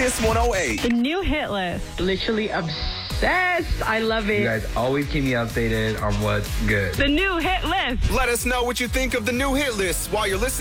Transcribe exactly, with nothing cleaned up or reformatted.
Kiss one oh eight. The new hit list. Literally obsessed. I love it. You guys always keep me updated on what's good. The new hit list. Let us know what you think of the new hit list while you're listening